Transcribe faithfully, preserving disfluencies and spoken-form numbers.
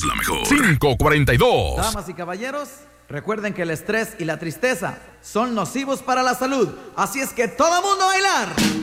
la mejor. cinco cuarenta y dos. Damas y caballeros, recuerden que el estrés y la tristeza son nocivos para la salud. Así es que todo mundo a bailar.